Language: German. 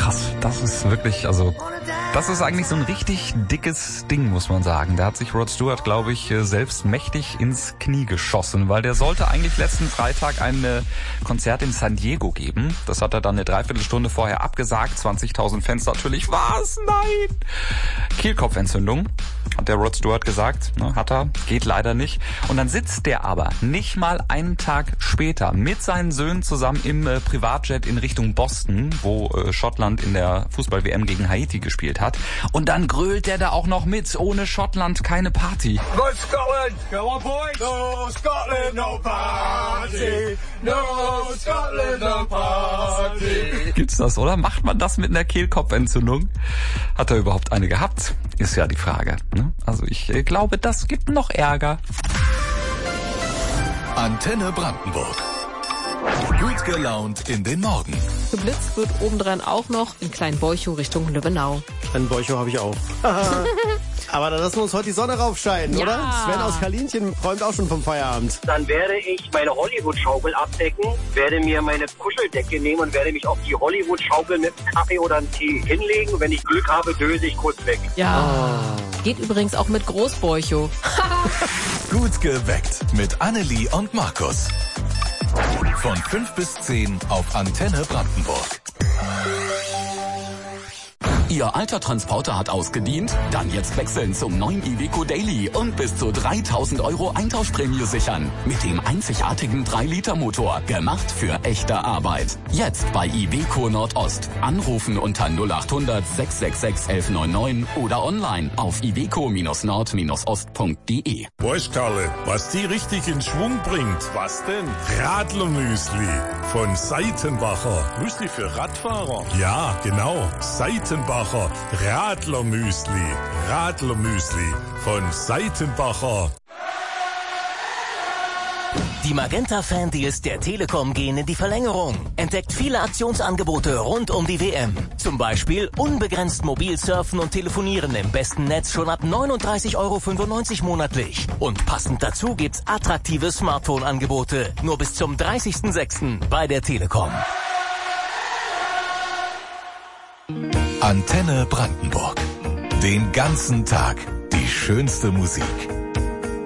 krass. Das ist wirklich, das ist eigentlich so ein richtig dickes Ding, muss man sagen. Da hat sich Rod Stewart, glaube ich, selbst mächtig ins Knie geschossen, weil der sollte eigentlich letzten Freitag ein Konzert in San Diego geben. Das hat er dann eine Dreiviertelstunde vorher abgesagt. 20.000 Fans natürlich. Was? Nein! Kehlkopfentzündung, hat der Rod Stewart gesagt. Hat er. Geht leider nicht. Und dann sitzt der aber nicht mal einen Tag später mit seinen Söhnen zusammen im Privatjet in Richtung Boston, wo Schottland in der Fußball-WM gegen Haiti gespielt hat. Und dann grölt der da auch noch mit. Ohne Schottland keine Party. Go Scotland! Go on, boys! No Scotland, no party! No Scotland, no party! Gibt's das, oder? Macht man das mit einer Kehlkopfentzündung? Hat er überhaupt eine gehabt? Ist ja die Frage. Ne? Also ich glaube, das gibt noch Ärger. Antenne Brandenburg. Gut gelaunt in den Morgen. Geblitzt wird obendrein auch noch in Kleinbeuchow Richtung Lübbenau. Kleinbeuchow habe ich auch. Aber da lassen wir uns heute die Sonne raufscheinen, Ja. oder? Sven aus Kalinchen träumt auch schon vom Feierabend. Dann werde ich meine Hollywood-Schaukel abdecken, werde mir meine Kuscheldecke nehmen und werde mich auf die Hollywood-Schaukel mit einem Kaffee oder einem Tee hinlegen. Und wenn ich Glück habe, döse ich kurz weg. Ja. Geht übrigens auch mit Großbeuchow. Gut geweckt mit Annelie und Markus. Von 5 bis 10 auf Antenne Brandenburg. Ihr alter Transporter hat ausgedient? Dann jetzt wechseln zum neuen Iveco Daily und bis zu 3.000 € Eintauschprämie sichern. Mit dem einzigartigen 3-Liter-Motor. Gemacht für echte Arbeit. Jetzt bei Iveco Nordost. Anrufen unter 0800 666 1199 oder online auf iveco-nord-ost.de. Weißt Karle, was die richtig in Schwung bringt? Was denn? Radlermüsli von Seitenbacher. Müsli für Radfahrer? Ja, genau. Seitenbacher Radlermüsli. Radlermüsli von Seitenbacher. Die Magenta-Fan-Deals der Telekom gehen in die Verlängerung. Entdeckt viele Aktionsangebote rund um die WM. Zum Beispiel unbegrenzt mobil surfen und telefonieren im besten Netz schon ab 39,95 € monatlich. Und passend dazu gibt's attraktive Smartphone-Angebote. Nur bis zum 30.06. bei der Telekom. Antenne Brandenburg. Den ganzen Tag die schönste Musik.